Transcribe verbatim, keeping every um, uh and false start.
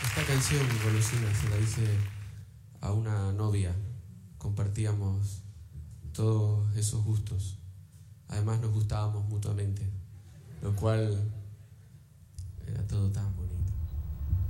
Esta canción, Golosina, se la hice a una novia. Compartíamos todos esos gustos. Además nos gustábamos mutuamente, lo cual era todo tan bonito.